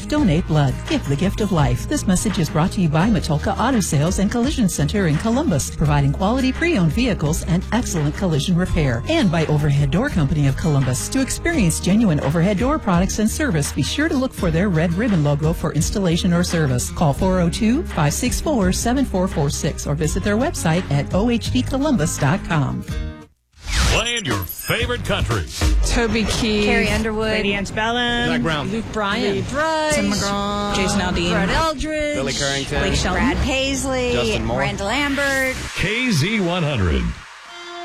Donate blood. Give the gift of life. This message is brought to you by Matulka Auto Sales and Collision Center in Columbus, providing quality pre-owned vehicles and excellent collision repair. And by Overhead Door Company of Columbus. To experience genuine overhead door products and service, be sure to look for their red ribbon logo for installation or service. Call 402-564-7446 or visit their website at ohdcolumbus.com. Playing your favorite country. Toby Keith, Carrie Underwood, Lady Antebellum, Zach Brown, Luke Bryan, Tim McGraw, Jason Aldean, Fred Eldridge, Billy Currington, Blake Shelton, Brad Paisley, Justin Moore, Miranda Lambert. KZ100.